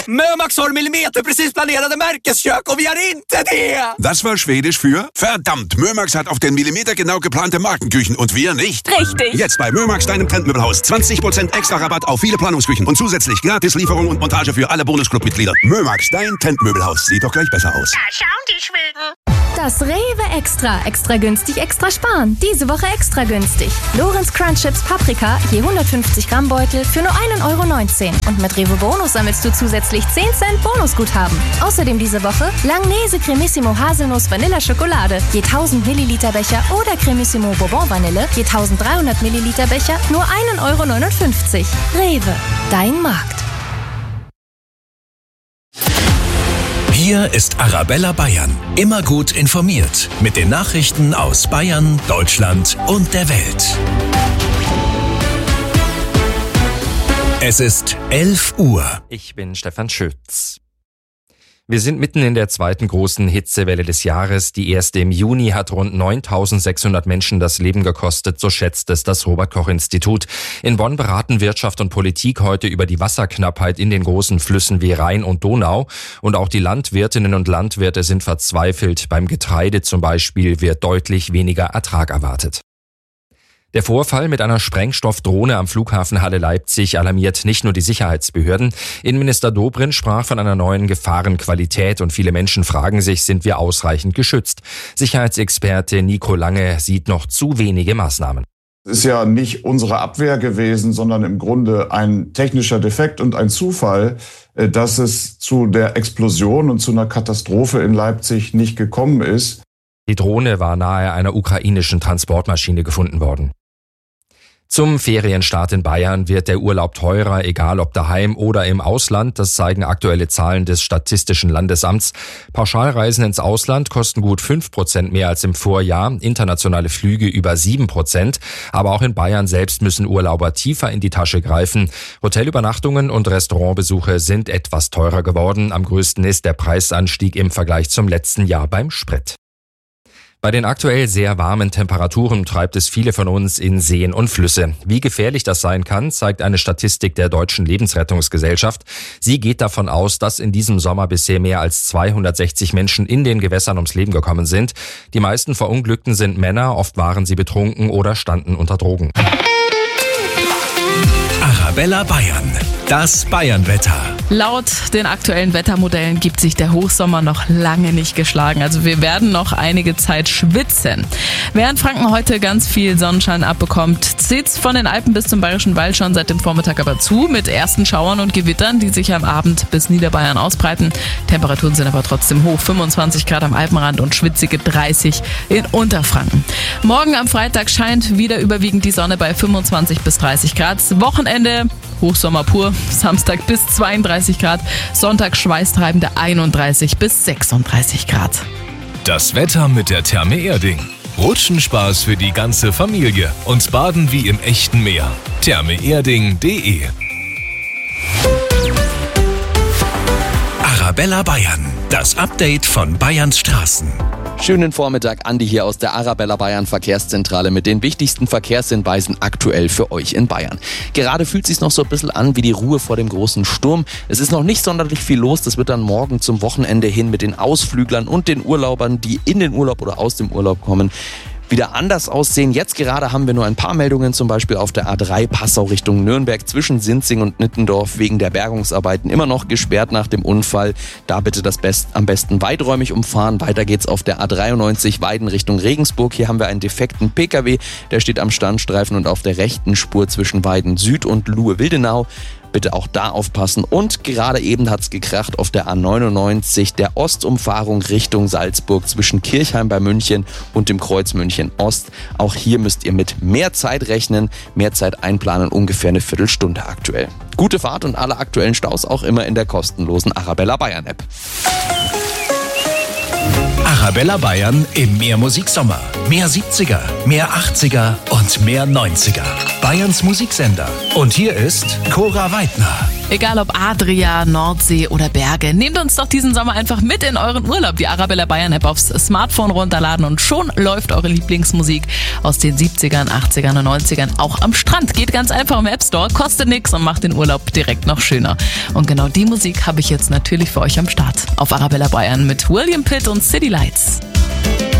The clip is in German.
Mömax har millimeterprecis planerade Märkeskök och vi har inte det! Das war Schwedisch für verdammt, Mömax hat auf den Millimeter genau geplante Markenküchen und wir nicht. Richtig. Jetzt bei Mömax, deinem Trendmöbelhaus. 20% extra Rabatt auf viele Planungsküchen und zusätzlich gratis Lieferung und Montage für alle Bonusclub-Mitglieder. Mömax, dein Trendmöbelhaus. Sieht doch gleich besser aus. Da schauen die Schweden. Das Rewe Extra. Extra günstig, extra sparen. Diese Woche extra günstig. Lorenz Crunch Chips Paprika, je 150 Gramm Beutel für nur 1,19 €. Und mit Rewe Bonus sammelst du zusätzlich 10 Cent Bonusguthaben. Außerdem diese Woche Langnese Cremissimo Haselnuss Vanilla Schokolade, je 1000 Milliliter Becher oder Cremissimo Bourbon Vanille, je 1300 Milliliter Becher, nur 1,59 €. Rewe, dein Markt. Hier ist Arabella Bayern. Immer gut informiert mit den Nachrichten aus Bayern, Deutschland und der Welt. Es ist 11 Uhr. Ich bin Stefan Schütz. Wir sind mitten in der zweiten großen Hitzewelle des Jahres. Die erste im Juni hat rund 9.600 Menschen das Leben gekostet, so schätzt es das Robert-Koch-Institut. In Bonn beraten Wirtschaft und Politik heute über die Wasserknappheit in den großen Flüssen wie Rhein und Donau. Und auch die Landwirtinnen und Landwirte sind verzweifelt. Beim Getreide zum Beispiel wird deutlich weniger Ertrag erwartet. Der Vorfall mit einer Sprengstoffdrohne am Flughafen Halle Leipzig alarmiert nicht nur die Sicherheitsbehörden. Innenminister Dobrindt sprach von einer neuen Gefahrenqualität und viele Menschen fragen sich, sind wir ausreichend geschützt? Sicherheitsexperte Nico Lange sieht noch zu wenige Maßnahmen. Es ist ja nicht unsere Abwehr gewesen, sondern im Grunde ein technischer Defekt und ein Zufall, dass es zu der Explosion und zu einer Katastrophe in Leipzig nicht gekommen ist. Die Drohne war nahe einer ukrainischen Transportmaschine gefunden worden. Zum Ferienstart in Bayern wird der Urlaub teurer, egal ob daheim oder im Ausland. Das zeigen aktuelle Zahlen des Statistischen Landesamts. Pauschalreisen ins Ausland kosten gut 5% mehr als im Vorjahr, internationale Flüge über 7%. Aber auch in Bayern selbst müssen Urlauber tiefer in die Tasche greifen. Hotelübernachtungen und Restaurantbesuche sind etwas teurer geworden. Am größten ist der Preisanstieg im Vergleich zum letzten Jahr beim Sprit. Bei den aktuell sehr warmen Temperaturen treibt es viele von uns in Seen und Flüsse. Wie gefährlich das sein kann, zeigt eine Statistik der Deutschen Lebensrettungsgesellschaft. Sie geht davon aus, dass in diesem Sommer bisher mehr als 260 Menschen in den Gewässern ums Leben gekommen sind. Die meisten Verunglückten sind Männer, oft waren sie betrunken oder standen unter Drogen. Arabella Bayern, das Bayernwetter. Laut den aktuellen Wettermodellen gibt sich der Hochsommer noch lange nicht geschlagen. Also wir werden noch einige Zeit schwitzen. Während Franken heute ganz viel Sonnenschein abbekommt, zieht's von den Alpen bis zum Bayerischen Wald schon seit dem Vormittag aber zu, mit ersten Schauern und Gewittern, die sich am Abend bis Niederbayern ausbreiten. Temperaturen sind aber trotzdem hoch, 25 Grad am Alpenrand und schwitzige 30 in Unterfranken. Morgen am Freitag scheint wieder überwiegend die Sonne bei 25 bis 30 Grad. Wochenende Hochsommer pur, Samstag bis 32 Grad, Sonntag schweißtreibende 31 bis 36 Grad. Das Wetter mit der Therme Erding. Rutschenspaß für die ganze Familie und Baden wie im echten Meer. thermeerding.de. Arabella Bayern, das Update von Bayerns Straßen. Schönen Vormittag, Andi hier aus der Arabella Bayern Verkehrszentrale mit den wichtigsten Verkehrshinweisen aktuell für euch in Bayern. Gerade fühlt es sich noch so ein bisschen an wie die Ruhe vor dem großen Sturm. Es ist noch nicht sonderlich viel los, das wird dann morgen zum Wochenende hin mit den Ausflüglern und den Urlaubern, die in den Urlaub oder aus dem Urlaub kommen, wieder anders aussehen. Jetzt gerade haben wir nur ein paar Meldungen, zum Beispiel auf der A3 Passau Richtung Nürnberg zwischen Sinzing und Nittendorf wegen der Bergungsarbeiten immer noch gesperrt nach dem Unfall. Da bitte am besten weiträumig umfahren. Weiter geht's auf der A93 Weiden Richtung Regensburg. Hier haben wir einen defekten PKW, der steht am Standstreifen und auf der rechten Spur zwischen Weiden Süd und Luhe-Wildenau. Bitte auch da aufpassen. Und gerade eben hat's gekracht auf der A99, der Ostumfahrung Richtung Salzburg zwischen Kirchheim bei München und dem Kreuz München Ost. Auch hier müsst ihr mit mehr Zeit rechnen, mehr Zeit einplanen, ungefähr eine Viertelstunde aktuell. Gute Fahrt und alle aktuellen Staus auch immer in der kostenlosen Arabella Bayern App. Arabella Bayern im Mehrmusiksommer. Mehr 70er, mehr 80er und mehr 90er. Bayerns Musiksender. Und hier ist Cora Weidner. Egal ob Adria, Nordsee oder Berge, nehmt uns doch diesen Sommer einfach mit in euren Urlaub. Die Arabella Bayern App aufs Smartphone runterladen und schon läuft eure Lieblingsmusik aus den 70ern, 80ern und 90ern auch am Strand. Geht ganz einfach im App Store, kostet nichts und macht den Urlaub direkt noch schöner. Und genau die Musik habe ich jetzt natürlich für euch am Start. Auf Arabella Bayern mit William Pitt und City Lights.